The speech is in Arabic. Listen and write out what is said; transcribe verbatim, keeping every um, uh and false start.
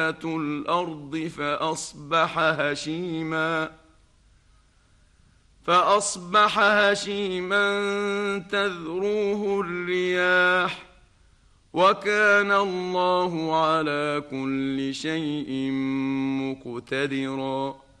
الأرض فأصبح هشيما فأصبح هشيما تذروه الرياح وكان الله على كل شيء مقتدرا